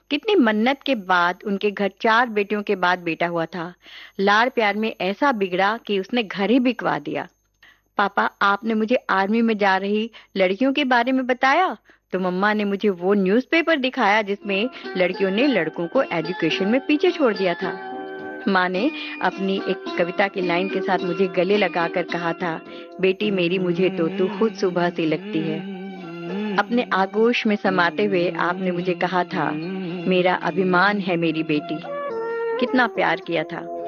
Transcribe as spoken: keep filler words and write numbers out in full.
कितनी मन्नत के बाद उनके घर चार बेटियों के बाद बेटा हुआ था। लाड़ प्यार में ऐसा बिगड़ा कि उसने घर ही बिकवा दिया। पापा, आपने मुझे आर्मी में जा रही लड़कियों के बारे में बताया तो मम्मा ने मुझे वो न्यूज़पेपर दिखाया जिसमें लड़कियों ने लड़कों को एजुकेशन में पीछे छोड़ दिया था। माँ ने अपनी एक कविता की लाइन के साथ मुझे गले लगाकर कहा था, बेटी मेरी मुझे तो तू खुद सुबह सी लगती है। अपने आगोश में समाते हुए आपने मुझे कहा था, मेरा अभिमान है मेरी बेटी। कितना प्यार किया था।